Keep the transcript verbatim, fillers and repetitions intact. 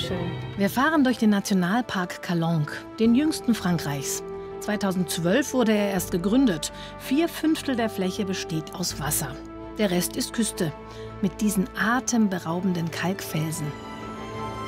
schön. Wir fahren durch den Nationalpark Calonge, den jüngsten Frankreichs. zweitausendzwölf wurde er erst gegründet. Vier Fünftel der Fläche besteht aus Wasser. Der Rest ist Küste mit diesen atemberaubenden Kalkfelsen.